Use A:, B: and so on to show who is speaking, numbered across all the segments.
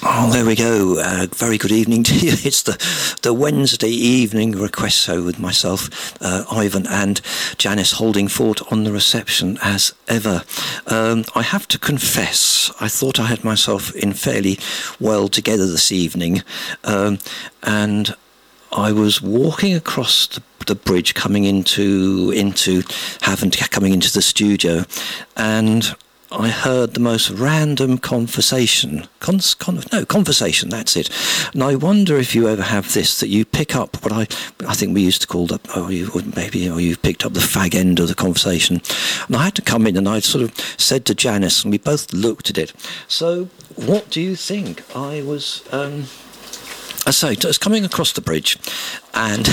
A: Oh, there we go. Very good evening to you. It's the Wednesday evening request show with myself, Ivan, and Janice holding fort on the reception as ever. I have to confess, I thought I had myself in fairly well together this evening, and I was walking across the bridge coming into coming into the studio, and I heard the most random conversation. Conversation, that's it. And I wonder if you ever have this, that you pick up what I think we used to call you picked up the fag end of the conversation. And I had to come in and I sort of said to Janice, and we both looked at it. So, what do you think? I was coming across the bridge, and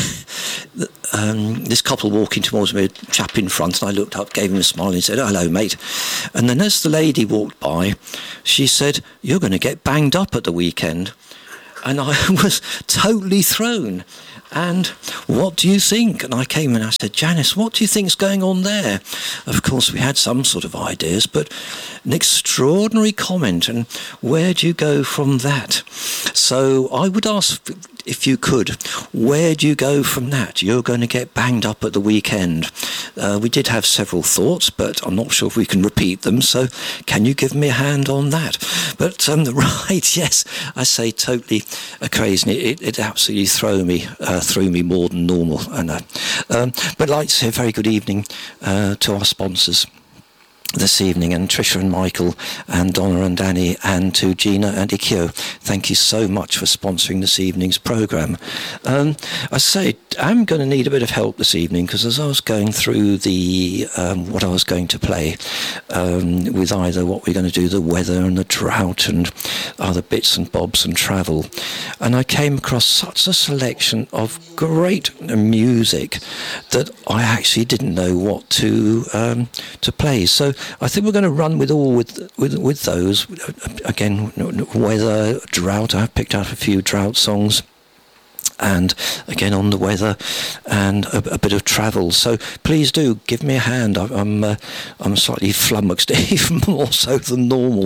A: this couple walking towards me, a chap in front, and I looked up, gave him a smile and said, "Hello, mate." And then as the lady walked by, she said, "You're going to get banged up at the weekend." And I was totally thrown. And what do you think? And I came and I said, "Janice, what do you think's going on there?" Of course, we had some sort of ideas, but an extraordinary comment. And where do you go from that? So I would ask, if you could, where do you go from that? You're going to get banged up at the weekend. We did have several thoughts, but I'm not sure if we can repeat them. So can you give me a hand on that? But right, yes, I say totally crazy. It absolutely threw me more than normal. But I'd like to say a very good evening to our sponsors this evening, and Tricia and Michael and Donna and Danny, and to Gina and Ikeo. Thank you so much for sponsoring this evening's programme. I say I'm going to need a bit of help this evening, because as I was going through the what I was going to play with either what we're going to do, the weather and the drought and other bits and bobs and travel, and I came across such a selection of great music that I actually didn't know what to play. So I think we're going to run with those. Again, weather, drought. I've picked up a few drought songs, and again on the weather, and a bit of travel. So please do give me a hand. I'm slightly flummoxed, even more so than normal,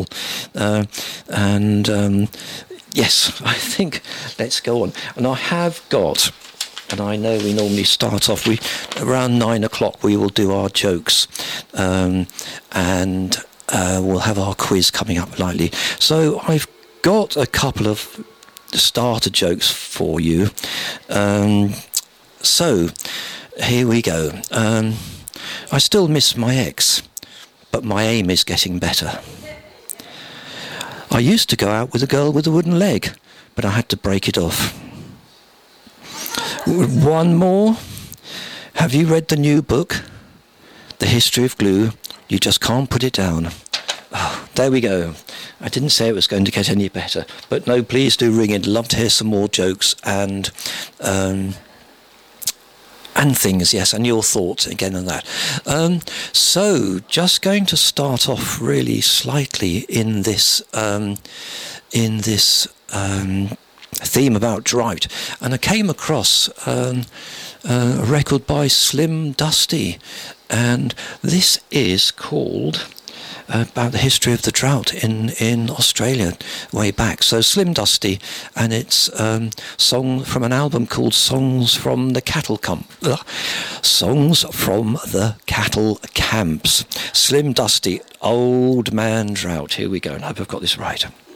A: yes, I think let's go on. And I have got. And I know we normally start off, around 9 o'clock we will do our jokes, and we'll have our quiz coming up lightly. So I've got a couple of starter jokes for you. So here we go. I still miss my ex, but my aim is getting better. I used to go out with a girl with a wooden leg, but I had to break it off. One more. Have you read the new book, The History of Glue? You just can't put it down. Oh, there we go. I didn't say it was going to get any better, but no, please do ring in. Love to hear some more jokes and things, yes, and your thoughts again on that. So, just going to start off really slightly in this theme about drought, and I came across a record by Slim Dusty, and this is called about the history of the drought in Australia way back. So Slim Dusty, and it's song from an album called Songs from the Cattle Camps. Slim Dusty, Old Man Drought. Here we go, and I hope I've got this right.